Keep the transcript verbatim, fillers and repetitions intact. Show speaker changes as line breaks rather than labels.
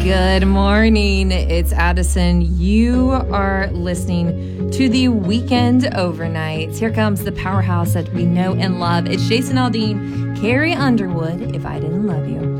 Good morning. It's Addison. You are listening to the Weekend Overnights. Here comes the powerhouse that we know and love. It's Jason Aldean, Carrie Underwood, If I Didn't Love You.